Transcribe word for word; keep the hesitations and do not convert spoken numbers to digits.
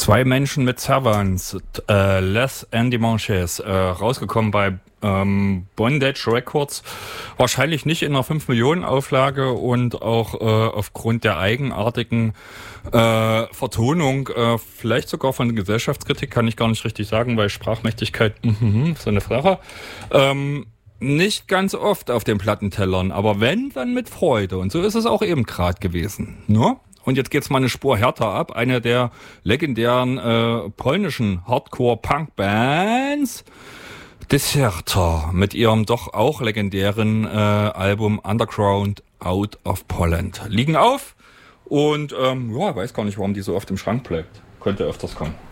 Zwei Menschen mit Servants, äh, Les Endimanches, äh, rausgekommen bei ähm, Bondage Records, wahrscheinlich nicht in einer fünf Millionen Auflage und auch äh, aufgrund der eigenartigen äh, Vertonung, äh, vielleicht sogar von Gesellschaftskritik, kann ich gar nicht richtig sagen, weil Sprachmächtigkeit, mm-hmm, so eine Frage, ähm, nicht ganz oft auf den Plattentellern, aber wenn, dann mit Freude. Und so ist es auch eben gerade gewesen, ne? Und jetzt geht's mal eine Spur härter ab. Eine der legendären äh, polnischen Hardcore-Punk-Bands, Deserter, mit ihrem doch auch legendären äh, Album Underground Out of Poland. Liegen auf und ähm, ja, weiß gar nicht, warum die so oft im Schrank bleibt. Könnte öfters kommen.